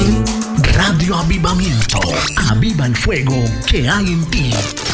Radio Avivamiento. Aviva el fuego que hay en ti.